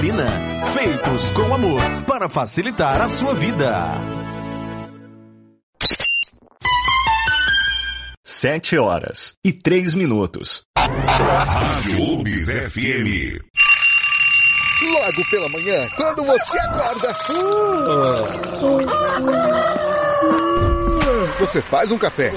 Londrina. Feitos com amor para facilitar a sua vida. 7h03. Rádio UBS FM. Logo pela manhã, quando você acorda, você faz um café.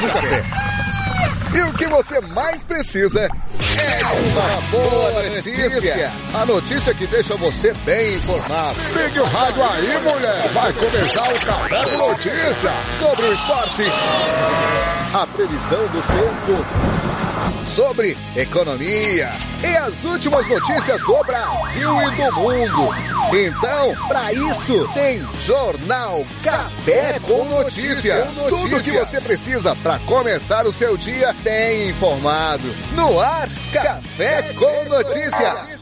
E o que você mais precisa é uma boa notícia. A notícia que deixa você bem informado. Ligue o rádio aí, mulher. Vai começar o Café com Notícia sobre o esporte, a previsão do tempo, sobre economia e as últimas notícias do Brasil e do mundo. Então, para isso, tem Jornal Café com Notícias. Tudo o que você precisa para começar o seu dia bem informado. No ar, Café com Notícias.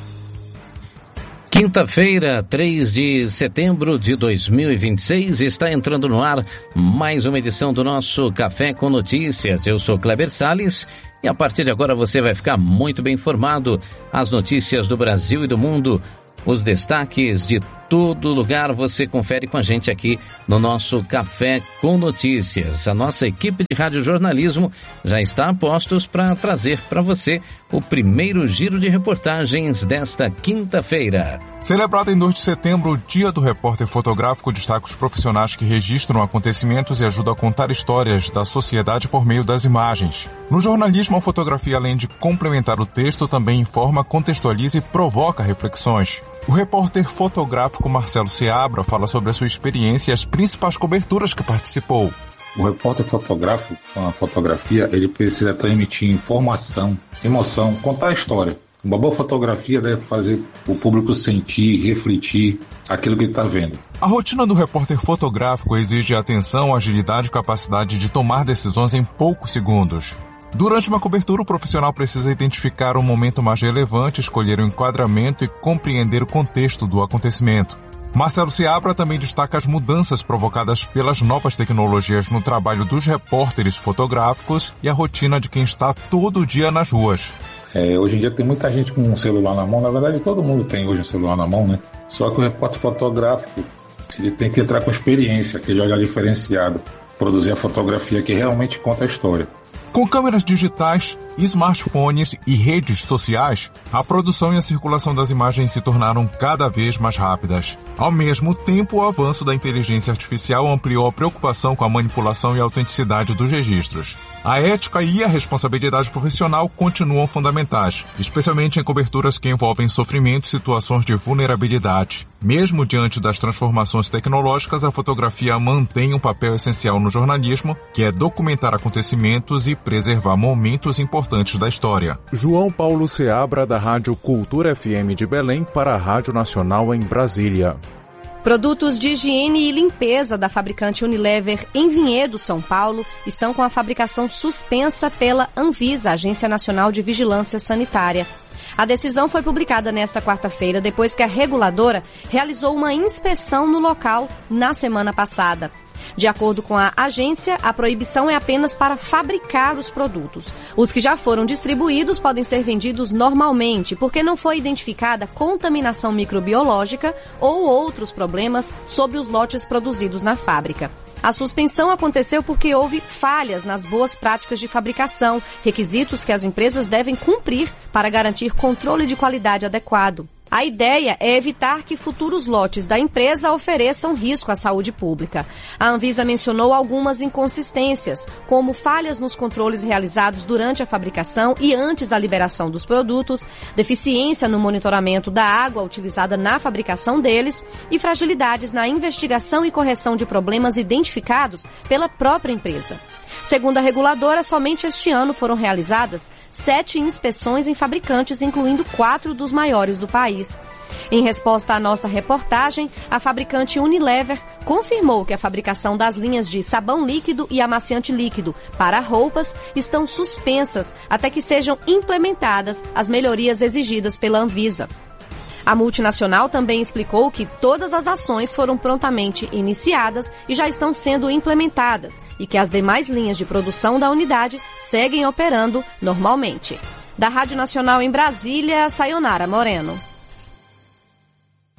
Quinta-feira, 3 de setembro de 2026, está entrando no ar mais uma edição do nosso Café com Notícias. Eu sou Kleber Salles e a partir de agora você vai ficar muito bem informado. As notícias do Brasil e do mundo, os destaques de todo lugar, você confere com a gente aqui no nosso Café com Notícias. A nossa equipe de radiojornalismo já está a postos para trazer para você o primeiro giro de reportagens desta quinta-feira. Celebrado em 2 de setembro, o Dia do Repórter Fotográfico destaca os profissionais que registram acontecimentos e ajudam a contar histórias da sociedade por meio das imagens. No jornalismo, a fotografia, além de complementar o texto, também informa, contextualiza e provoca reflexões. O repórter fotográfico Marcelo Seabra fala sobre a sua experiência e as principais coberturas que participou. O repórter fotográfico, com a fotografia, ele precisa transmitir informação, emoção, contar a história. Uma boa fotografia deve fazer o público sentir, refletir aquilo que ele está vendo. A rotina do repórter fotográfico exige atenção, agilidade e capacidade de tomar decisões em poucos segundos. Durante uma cobertura, o profissional precisa identificar o momento mais relevante, escolher o enquadramento e compreender o contexto do acontecimento. Marcelo Seabra também destaca as mudanças provocadas pelas novas tecnologias no trabalho dos repórteres fotográficos e a rotina de quem está todo dia nas ruas. Hoje em dia tem muita gente com um celular na mão, na verdade todo mundo tem hoje um celular na mão, né? Só que o repórter fotográfico, ele tem que entrar com experiência, que já é diferenciado, produzir a fotografia que realmente conta a história. Com câmeras digitais, smartphones e redes sociais, a produção e a circulação das imagens se tornaram cada vez mais rápidas. Ao mesmo tempo, o avanço da inteligência artificial ampliou a preocupação com a manipulação e a autenticidade dos registros. A ética e a responsabilidade profissional continuam fundamentais, especialmente em coberturas que envolvem sofrimento e situações de vulnerabilidade. Mesmo diante das transformações tecnológicas, a fotografia mantém um papel essencial no jornalismo, que é documentar acontecimentos e preservar momentos importantes da história. João Paulo Seabra, da Rádio Cultura FM de Belém, para a Rádio Nacional em Brasília. Produtos de higiene e limpeza da fabricante Unilever em Vinhedo, São Paulo, estão com a fabricação suspensa pela Anvisa, Agência Nacional de Vigilância Sanitária. A decisão foi publicada nesta quarta-feira, depois que a reguladora realizou uma inspeção no local na semana passada. De acordo com a agência, a proibição é apenas para fabricar os produtos. Os que já foram distribuídos podem ser vendidos normalmente, porque não foi identificada contaminação microbiológica ou outros problemas sobre os lotes produzidos na fábrica. A suspensão aconteceu porque houve falhas nas boas práticas de fabricação, requisitos que as empresas devem cumprir para garantir controle de qualidade adequado. A ideia é evitar que futuros lotes da empresa ofereçam risco à saúde pública. A Anvisa mencionou algumas inconsistências, como falhas nos controles realizados durante a fabricação e antes da liberação dos produtos, deficiência no monitoramento da água utilizada na fabricação deles e fragilidades na investigação e correção de problemas identificados pela própria empresa. Segundo a reguladora, somente este ano foram realizadas 7 inspeções em fabricantes, incluindo 4 dos maiores do país. Em resposta à nossa reportagem, a fabricante Unilever confirmou que a fabricação das linhas de sabão líquido e amaciante líquido para roupas estão suspensas até que sejam implementadas as melhorias exigidas pela Anvisa. A multinacional também explicou que todas as ações foram prontamente iniciadas e já estão sendo implementadas e que as demais linhas de produção da unidade seguem operando normalmente. Da Rádio Nacional em Brasília, Sayonara Moreno.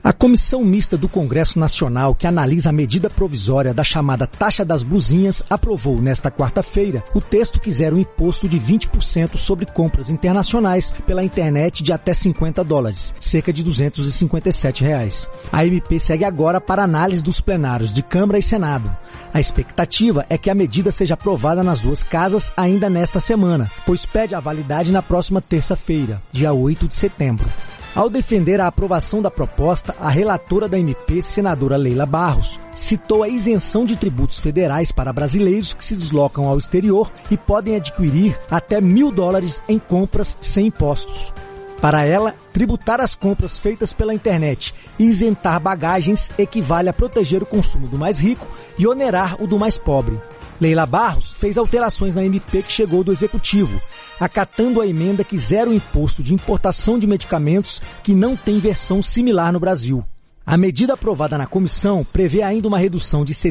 A Comissão Mista do Congresso Nacional, que analisa a medida provisória da chamada taxa das blusinhas, aprovou nesta quarta-feira o texto que zera um imposto de 20% sobre compras internacionais pela internet de até $50, cerca de R$257. A MP segue agora para análise dos plenários de Câmara e Senado. A expectativa é que a medida seja aprovada nas duas casas ainda nesta semana, pois pede a validade na próxima terça-feira, dia 8 de setembro. Ao defender a aprovação da proposta, a relatora da MP, senadora Leila Barros, citou a isenção de tributos federais para brasileiros que se deslocam ao exterior e podem adquirir até $1.000 em compras sem impostos. Para ela, tributar as compras feitas pela internet e isentar bagagens equivale a proteger o consumo do mais rico e onerar o do mais pobre. Leila Barros fez alterações na MP que chegou do Executivo, acatando a emenda que zera o imposto de importação de medicamentos que não tem versão similar no Brasil. A medida aprovada na comissão prevê ainda uma redução de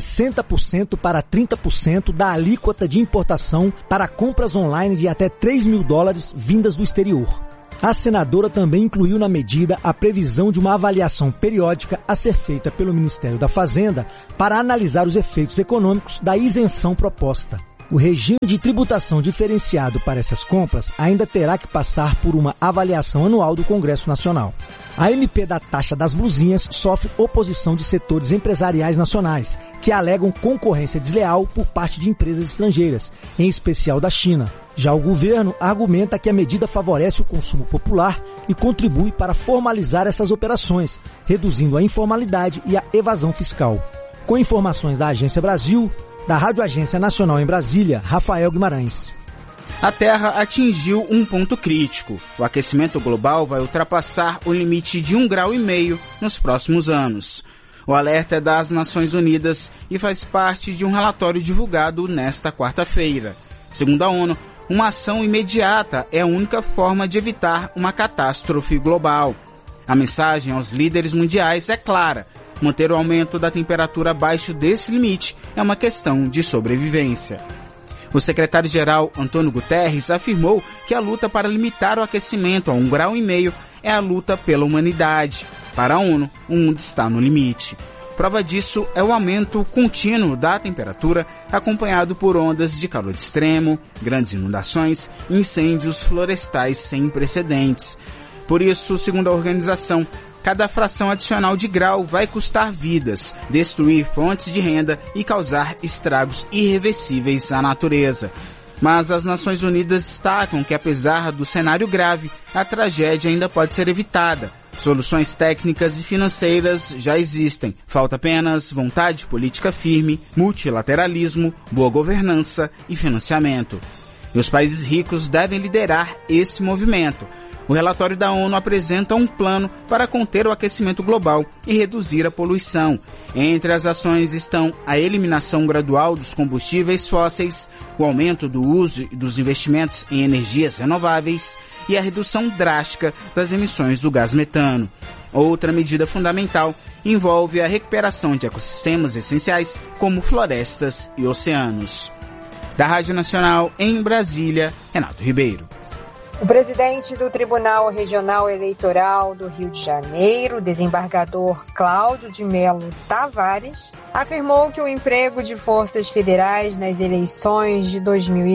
60% para 30% da alíquota de importação para compras online de até $3.000 vindas do exterior. A senadora também incluiu na medida a previsão de uma avaliação periódica a ser feita pelo Ministério da Fazenda para analisar os efeitos econômicos da isenção proposta. O regime de tributação diferenciado para essas compras ainda terá que passar por uma avaliação anual do Congresso Nacional. A MP da taxa das blusinhas sofre oposição de setores empresariais nacionais, que alegam concorrência desleal por parte de empresas estrangeiras, em especial da China. Já o governo argumenta que a medida favorece o consumo popular e contribui para formalizar essas operações, reduzindo a informalidade e a evasão fiscal. Com informações da Agência Brasil, da Rádio Agência Nacional em Brasília, Rafael Guimarães. A Terra atingiu um ponto crítico. O aquecimento global vai ultrapassar o limite de 1,5 graus nos próximos anos. O alerta é das Nações Unidas e faz parte de um relatório divulgado nesta quarta-feira. Segundo a ONU, uma ação imediata é a única forma de evitar uma catástrofe global. A mensagem aos líderes mundiais é clara: manter o aumento da temperatura abaixo desse limite é uma questão de sobrevivência. O secretário-geral Antônio Guterres afirmou que a luta para limitar o aquecimento a 1,5 graus é a luta pela humanidade. Para a ONU, o mundo está no limite. Prova disso é o aumento contínuo da temperatura, acompanhado por ondas de calor extremo, grandes inundações e incêndios florestais sem precedentes. Por isso, segundo a organização, cada fração adicional de grau vai custar vidas, destruir fontes de renda e causar estragos irreversíveis à natureza. Mas as Nações Unidas destacam que, apesar do cenário grave, a tragédia ainda pode ser evitada. Soluções técnicas e financeiras já existem. Falta apenas vontade política firme, multilateralismo, boa governança e financiamento. E os países ricos devem liderar esse movimento. O relatório da ONU apresenta um plano para conter o aquecimento global e reduzir a poluição. Entre as ações estão a eliminação gradual dos combustíveis fósseis, o aumento do uso e dos investimentos em energias renováveis e a redução drástica das emissões do gás metano. Outra medida fundamental envolve a recuperação de ecossistemas essenciais, como florestas e oceanos. Da Rádio Nacional em Brasília, Renato Ribeiro. O presidente do Tribunal Regional Eleitoral do Rio de Janeiro, desembargador Cláudio de Melo Tavares, afirmou que o emprego de forças federais nas eleições de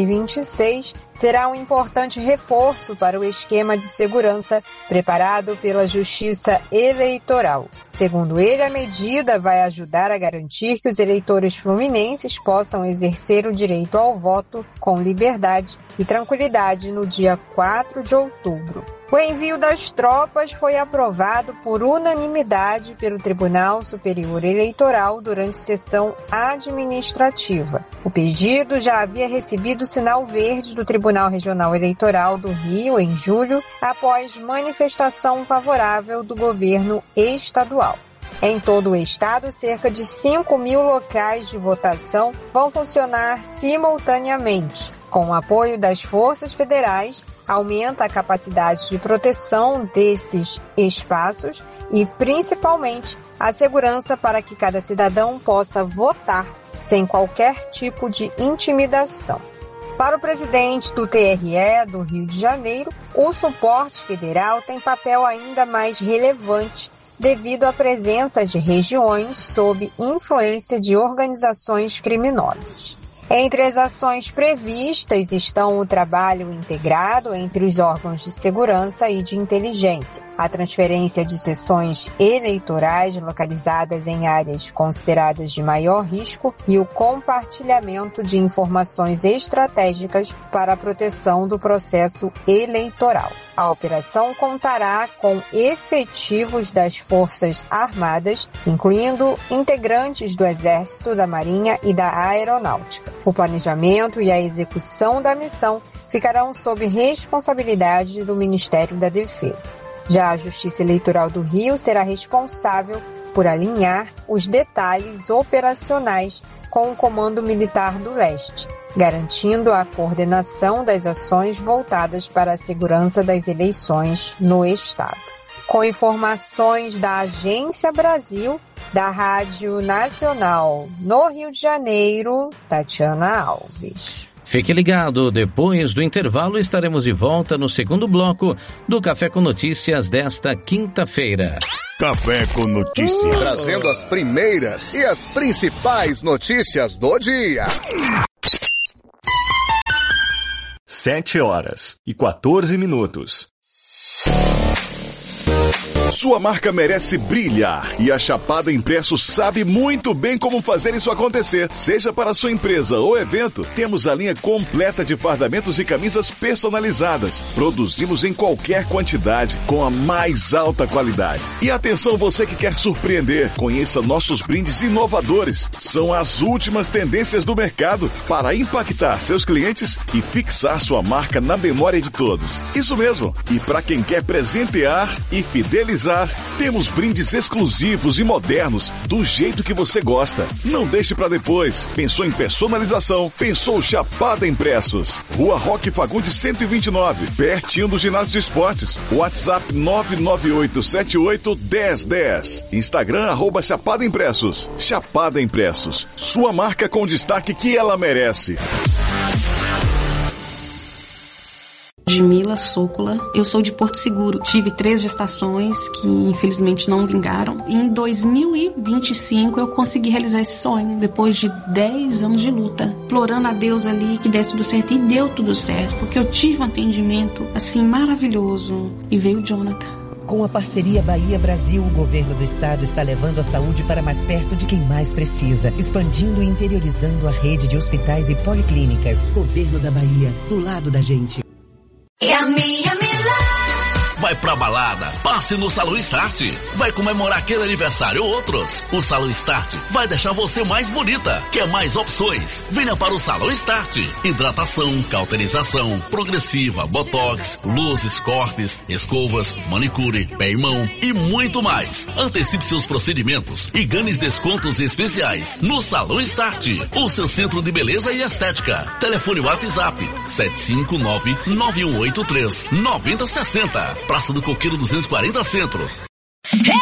2026 será um importante reforço para o esquema de segurança preparado pela Justiça Eleitoral. Segundo ele, a medida vai ajudar a garantir que os eleitores fluminenses possam exercer o direito ao voto com liberdade e tranquilidade no dia 4 de outubro. O envio das tropas foi aprovado por unanimidade pelo Tribunal Superior Eleitoral durante sessão administrativa. O pedido já havia recebido sinal verde do Tribunal Regional Eleitoral do Rio em julho, após manifestação favorável do governo estadual. Em todo o estado, cerca de 5.000 locais de votação vão funcionar simultaneamente. Com o apoio das forças federais, aumenta a capacidade de proteção desses espaços e, principalmente, a segurança para que cada cidadão possa votar sem qualquer tipo de intimidação. Para o presidente do TRE do Rio de Janeiro, o suporte federal tem papel ainda mais relevante devido à presença de regiões sob influência de organizações criminosas. Entre as ações previstas estão o trabalho integrado entre os órgãos de segurança e de inteligência, a transferência de seções eleitorais localizadas em áreas consideradas de maior risco e o compartilhamento de informações estratégicas para a proteção do processo eleitoral. A operação contará com efetivos das Forças Armadas, incluindo integrantes do Exército, da Marinha e da Aeronáutica. O planejamento e a execução da missão ficarão sob responsabilidade do Ministério da Defesa. Já a Justiça Eleitoral do Rio será responsável por alinhar os detalhes operacionais com o Comando Militar do Leste, garantindo a coordenação das ações voltadas para a segurança das eleições no Estado. Com informações da Agência Brasil, da Rádio Nacional no Rio de Janeiro, Tatiana Alves. Fique ligado, depois do intervalo estaremos de volta no segundo bloco do Café com Notícias desta quinta-feira. Café com Notícias. Trazendo as primeiras e as principais notícias do dia. 7h14. Sua marca merece brilhar e a Chapada Impressos sabe muito bem como fazer isso acontecer. Seja para sua empresa ou evento, temos a linha completa de fardamentos e camisas personalizadas. Produzimos em qualquer quantidade, com a mais alta qualidade. E atenção você que quer surpreender, conheça nossos brindes inovadores. São as últimas tendências do mercado para impactar seus clientes e fixar sua marca na memória de todos. Isso mesmo. E para quem quer presentear e fidelizar, temos brindes exclusivos e modernos do jeito que você gosta. Não deixe para depois. Pensou em personalização? Pensou Chapada Impressos. Rua Roque Fagundes 129, pertinho do ginásio de esportes. WhatsApp 998781010. Instagram @Chapada Impressos. Chapada Impressos. Sua marca com o destaque que ela merece. Mila Sócola, eu sou de Porto Seguro. Tive 3 gestações que infelizmente não vingaram. Em 2025 eu consegui realizar esse sonho, depois de 10 anos de luta, implorando a Deus ali que desse tudo certo, e deu tudo certo, porque eu tive um atendimento assim maravilhoso, e veio o Jonathan. Com a parceria Bahia-Brasil, o governo do estado está levando a saúde para mais perto de quem mais precisa, expandindo e interiorizando a rede de hospitais e policlínicas. Governo da Bahia, do lado da gente. Vai pra balada, passe no Salão Start. Vai comemorar aquele aniversário ou outros. O Salão Start vai deixar você mais bonita. Quer mais opções? Venha para o Salão Start. Hidratação, cauterização, progressiva, botox, luzes, cortes, escovas, manicure, pé e mão e muito mais. Antecipe seus procedimentos e ganhe descontos especiais no Salão Start, o seu centro de beleza e estética. Telefone WhatsApp 759-9183-9060. Praça do Coqueiro 240 Centro.